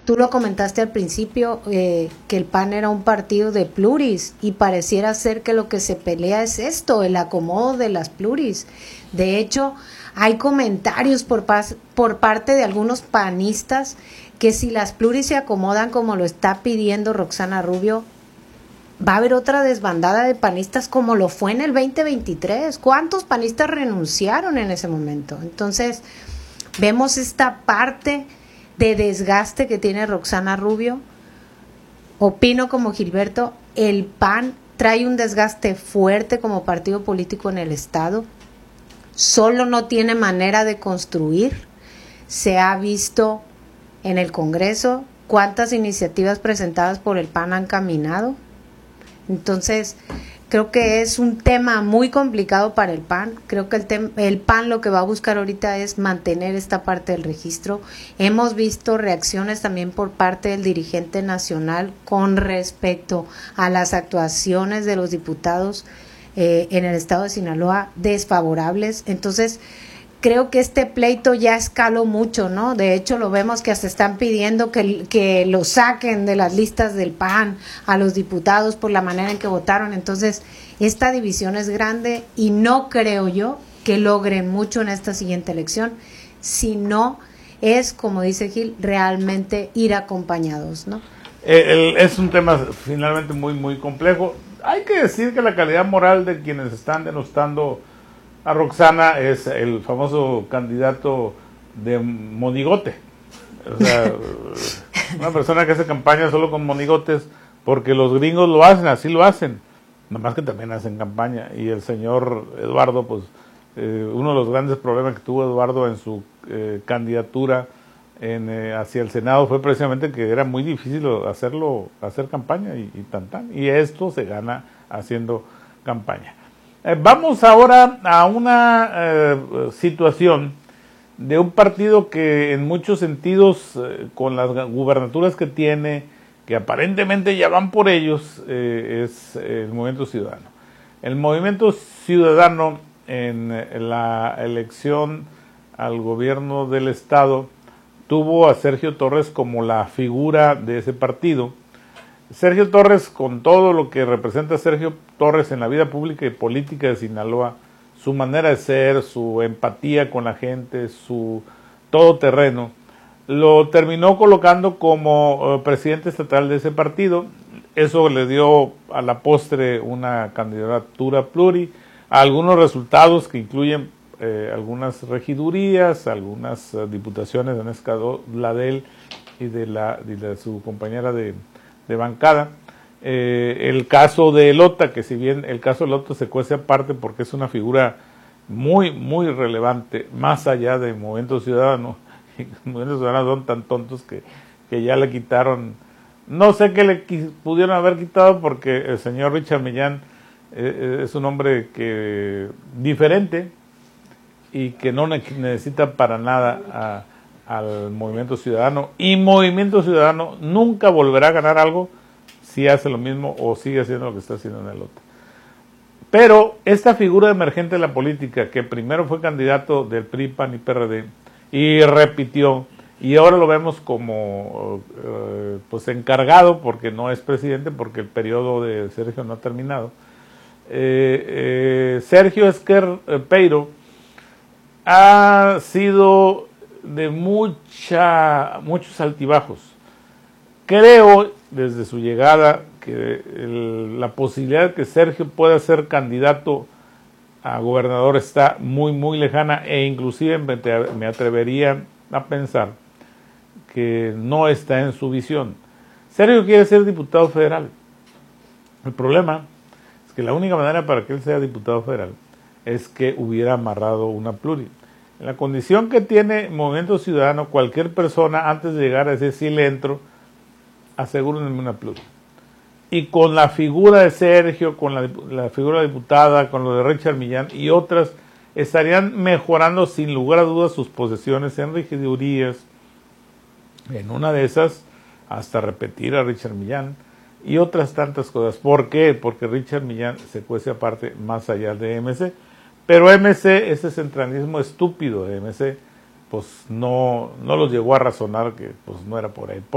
tú lo comentaste al principio, que el PAN era un partido de pluris y pareciera ser que lo que se pelea es esto, el acomodo de las pluris. De hecho, hay comentarios por parte de algunos panistas que si las pluris se acomodan como lo está pidiendo Roxana Rubio, va a haber otra desbandada de panistas como lo fue en el 2023. ¿Cuántos panistas renunciaron en ese momento? Entonces, vemos esta parte de desgaste que tiene Roxana Rubio. Opino como Gilberto, el PAN trae un desgaste fuerte como partido político en el Estado. Solo no tiene manera de construir. Se ha visto en el Congreso cuántas iniciativas presentadas por el PAN han caminado. Entonces, creo que es un tema muy complicado para el PAN. Creo que el PAN lo que va a buscar ahorita es mantener esta parte del registro. Hemos visto reacciones también por parte del dirigente nacional con respecto a las actuaciones de los diputados en el estado de Sinaloa desfavorables. Entonces, creo que este pleito ya escaló mucho, ¿no? De hecho, lo vemos que hasta están pidiendo que lo saquen de las listas del PAN a los diputados por la manera en que votaron. Entonces, esta división es grande y no creo yo que logren mucho en esta siguiente elección, si no es, como dice Gil, realmente ir acompañados, ¿no? Es un tema finalmente muy, muy complejo. Hay que decir que la calidad moral de quienes están denostando a Roxana es el famoso candidato de monigote. O sea, una persona que hace campaña solo con monigotes, porque los gringos lo hacen, así lo hacen, nada más que también hacen campaña. Y el señor Eduardo, pues uno de los grandes problemas que tuvo Eduardo en su candidatura hacia el Senado fue precisamente que era muy difícil hacer campaña y y esto se gana haciendo campaña. Vamos ahora a una situación de un partido que en muchos sentidos, con las gubernaturas que tiene, que aparentemente ya van por ellos, es el Movimiento Ciudadano. El Movimiento Ciudadano en la elección al gobierno del Estado tuvo a Sergio Torres como la figura de ese partido. Sergio Torres, con todo lo que representa Sergio Torres en la vida pública y política de Sinaloa, su manera de ser, su empatía con la gente, su todoterreno, lo terminó colocando como presidente estatal de ese partido. Eso le dio a la postre una candidatura pluri, a algunos resultados que incluyen algunas regidurías, algunas diputaciones, en este caso la de él y de su compañera de bancada. El caso de Lota, que si bien el caso de Lota se cuece aparte porque es una figura muy, muy relevante, más allá de Movimiento Ciudadano, y Movimiento Ciudadano son tan tontos que ya le quitaron, no sé qué le pudieron haber quitado, porque el señor Richard Millán es un hombre diferente y que no necesita para nada al Movimiento Ciudadano, y Movimiento Ciudadano nunca volverá a ganar algo si hace lo mismo o sigue haciendo lo que está haciendo en el otro. Pero esta figura emergente de la política, que primero fue candidato del PRI, PAN y PRD y repitió, y ahora lo vemos como pues encargado, porque no es presidente, porque el periodo de Sergio no ha terminado. Sergio Esquer Peiro ha sido de muchos altibajos. Creo, desde su llegada, que la posibilidad de que Sergio pueda ser candidato a gobernador está muy, muy lejana, e inclusive me atrevería a pensar que no está en su visión. Sergio quiere ser diputado federal. El problema es que la única manera para que él sea diputado federal es que hubiera amarrado una pluri. En la condición que tiene Movimiento Ciudadano, cualquier persona antes de llegar a decir sí le entro, asegúrenme una pluri. Y con la figura de Sergio, con la figura de diputada, con lo de Richard Millán y otras, estarían mejorando sin lugar a dudas sus posesiones en regidurías, en una de esas hasta repetir a Richard Millán y otras tantas cosas. ¿Por qué? Porque Richard Millán se cuece aparte más allá de MC. Pero MC, ese centralismo estúpido de MC, pues no los llegó a razonar que pues no era por ahí.